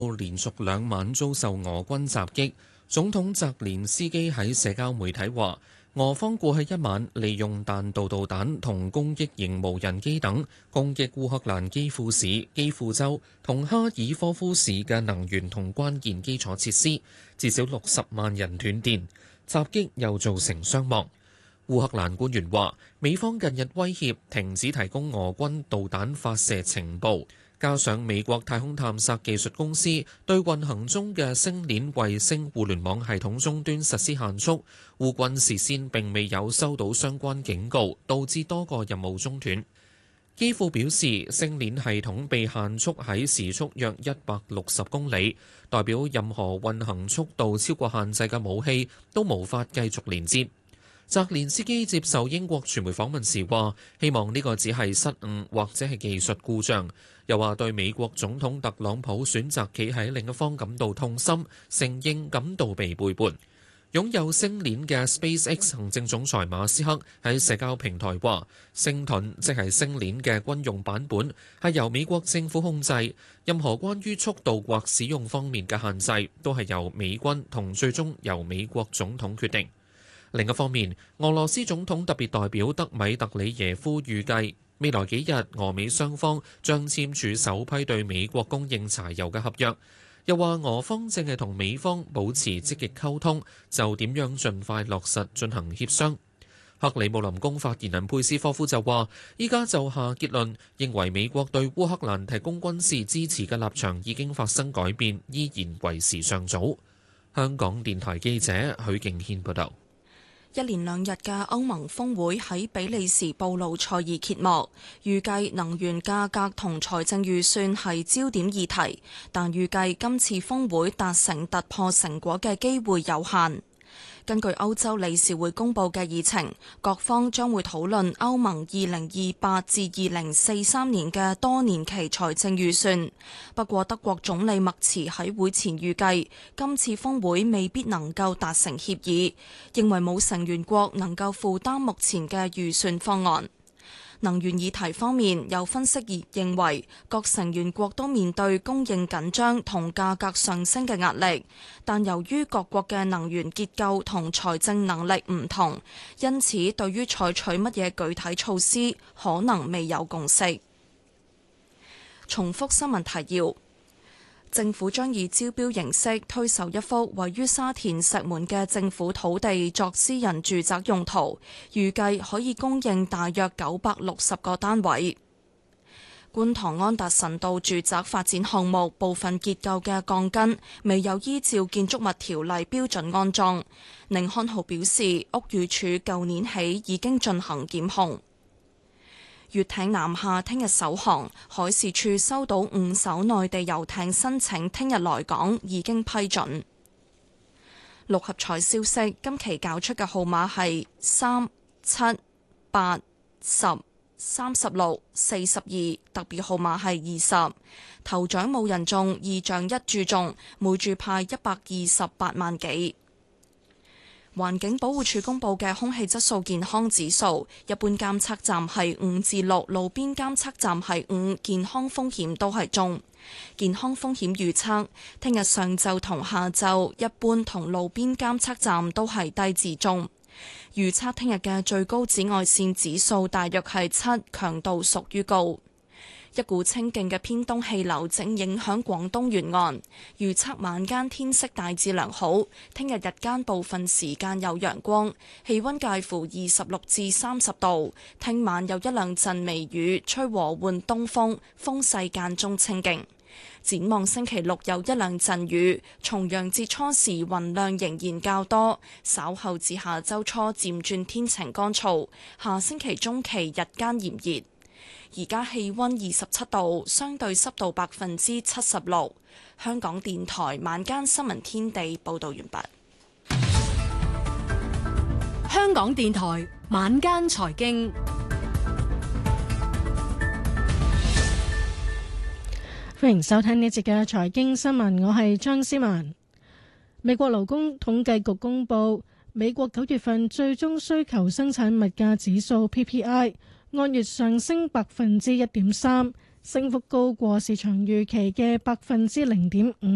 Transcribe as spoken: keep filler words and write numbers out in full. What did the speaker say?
連續兩晚遭受俄軍襲擊，總統澤連斯基喺社交媒體話，俄方過去一晚利用彈道導彈同攻擊型無人機等攻擊烏克蘭基輔市、基輔州同哈爾科夫市嘅能源同關鍵基礎設施，至少六十萬人斷電。襲擊又造成傷亡。烏克蘭官員話，美方近日威脅停止提供俄軍導彈發射情報。加上美國太空探索技術公司對運行中嘅星鏈衛星互聯網系統終端實施限速，烏軍事先並未有收到相關警告，導致多個任務中斷。基輔表示，星鏈系統被限速喺時速約一百六十公里，代表任何運行速度超過限制嘅武器都無法繼續連接。澤連斯基接受英國傳媒訪問時話，希望呢個只係失誤或者係技術故障，又話對美國總統特朗普選擇企喺另一方感到痛心，承認感到被背叛。擁有星鏈嘅 SpaceX 行政總裁馬斯克喺社交平台話，星盾即係星鏈嘅軍用版本，係由美國政府控制，任何關於速度或使用方面嘅限制都係由美軍同最終由美國總統決定。另一方面，俄羅斯總統特別代表德米特里耶夫預計未來幾日俄美雙方將簽署首批對美國供應柴油嘅合約。又話俄方正係同美方保持積極溝通，就點樣盡快落實進行協商。克里姆林宮發言人佩斯科夫就話，依家就下結論，認為美國對烏克蘭提供軍事支持嘅立場已經發生改變，依然為時尚早。香港電台記者許敬軒報道。 一連兩日嘅歐盟峰會喺比利時布魯塞爾揭幕，預計能源價格同財政預算係焦點議題，但預計今次峰會達成突破成果嘅機會有限。根據歐洲理事會公佈嘅議程，各方將會討論歐盟二零二八至二零四三年嘅多年期財政預算。不過，德國總理默茨喺會前預計，今次峰會未必能夠達成協議，認為冇成員國能夠負擔目前嘅預算方案。能源議題方面，有分析業認為各成員國都面對供應緊張同價格上升嘅壓力，但由於各國嘅能源結構同財政能力唔同，因此對於採取乜嘢具體措施可能未有共識。重複新聞提要。政府將以招標形式推售一幅位於沙田石門嘅政府土地作私人住宅用途，預計可以供應大約九百六十個單位。觀塘安達臣道住宅發展項目部分結構嘅鋼筋未有依照建築物條例標準安裝，寧漢豪表示屋宇署舊年起已經進行檢控。粵艇南下聽日首航，海事處收到五艘內地遊艇申請聽日來港，已經批准。六合彩消息，今期攪出嘅號碼係三、七、八、十、三十六、四十二，特別號碼係二十。頭獎冇人中，二獎一注中，每注派一百二十八萬幾。環境保護署公布嘅空氣質素健康指數，一般監測站係五至六，路邊監測站係五，健康風險都係中。健康風險預測，聽日上晝同下晝，一般同路邊監測站都係低至中。預測聽日嘅最高紫外線指數大約係七，強度屬於高。一股清勁嘅偏東氣流正影響廣東沿岸，預測晚間天色大致良好，聽日日間部分時間有陽光，氣温介乎二十六至三十度。聽晚有一兩陣微雨，吹和緩東風，風勢間中清勁。展望星期六有一兩陣雨，重陽節初時雲量仍然較多，稍後至下周初漸轉天晴乾燥，下星期中期日間炎熱。而家氣温二十七度，相對濕度百分之七十六。香港電台晚間新聞天地報道完畢。 香港電台晚間財經， 歡迎收聽呢一節嘅財經新聞，我係張思文。美國勞工統計局公佈，美國九月份最終需求生產物價指數 P P I。按月上升百分之一點三，升幅高過市場預期嘅百分之零點五。